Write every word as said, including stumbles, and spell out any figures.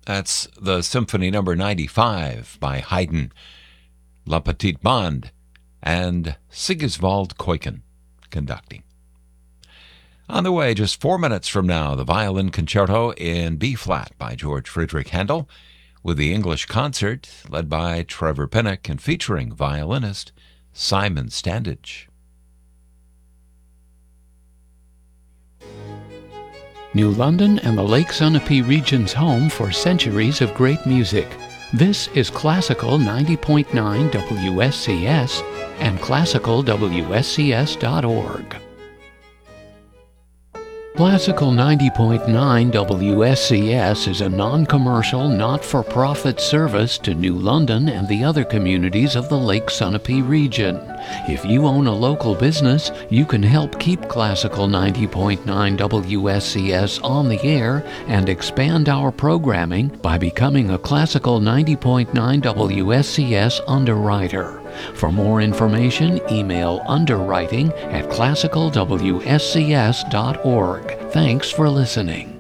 That's the Symphony Number ninety-five by Haydn, La Petite Bande, and Sigiswald Kuiken conducting. On the way, just four minutes from now, the Violin Concerto in B-flat by George Friedrich Handel, with the English Concert led by Trevor Pinnock and featuring violinist Simon Standage. New London and the Lake Sunapee region's home for centuries of great music. This is Classical ninety point nine W S C S and classical W S C S dot org. Classical ninety point nine W S C S is a non-commercial, not-for-profit service to New London and the other communities of the Lake Sunapee region. If you own a local business, you can help keep Classical ninety point nine W S C S on the air and expand our programming by becoming a Classical ninety point nine W S C S underwriter. For more information, email underwriting at classical W S C S dot org. Thanks for listening.